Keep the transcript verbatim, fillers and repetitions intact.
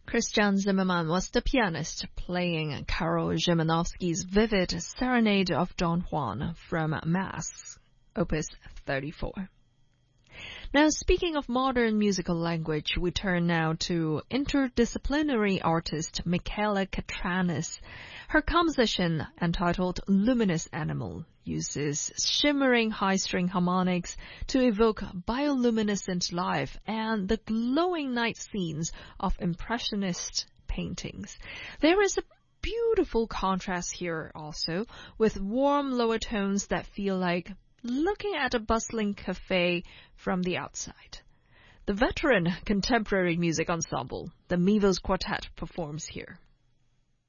Christian Zimmermann was the pianist playing Karol Szymanowski's vivid Serenade of Don Juan from Mass, Opus thirty-four. Now, speaking of modern musical language, we turn now to interdisciplinary artist Michaela Katranis. Her composition, entitled Luminous Animal, uses shimmering high-string harmonics to evoke bioluminescent life and the glowing night scenes of Impressionist paintings. There is a beautiful contrast here also, with warm lower tones that feel like looking at a bustling cafe from the outside. The veteran contemporary music ensemble, the Mivos Quartet, performs here.